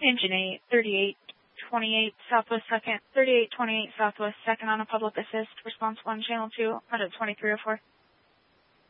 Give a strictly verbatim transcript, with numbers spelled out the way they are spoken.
Engine eight, thirty-eight twenty-eight Southwest second, thirty-eight twenty-eight Southwest second on a public assist. Response one, channel two, out of twenty-three oh four.